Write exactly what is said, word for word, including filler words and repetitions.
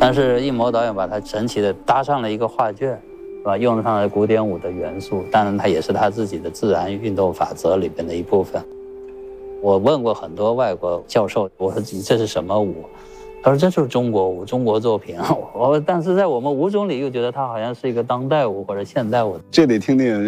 但是艺谋导演把它神奇的搭上了一个画卷，是吧？用上了古典舞的元素，当然它也是他自己的自然运动法则里边的一部分。我问过很多外国教授，我说这是什么舞？他说这就是中国舞，中国作品。我但是在我们舞种里又觉得它好像是一个当代舞或者现代舞。 这得听听